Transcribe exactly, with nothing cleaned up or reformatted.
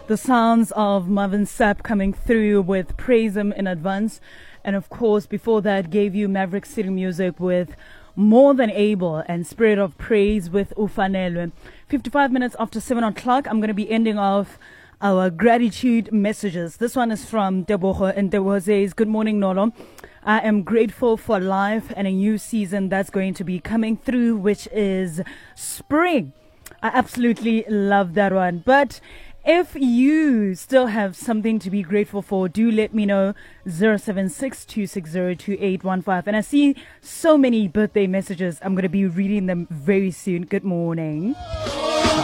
The sounds of Marvin Sapp coming through with Praise Him in Advance. And of course, before that, gave you Maverick City Music with More Than Able and Spirit of Praise with Ufanelwe. fifty-five minutes after seven o'clock, I'm going to be ending off our gratitude messages. This one is from Deboho, and Deboho says, good morning, Nolo. I am grateful for life and a new season that's going to be coming through, which is spring. I absolutely love that one. But if you still have something to be grateful for, do let me know. zero seven six, two six zero, two eight one five. And I see so many birthday messages. I'm going to be reading them very soon. Good morning.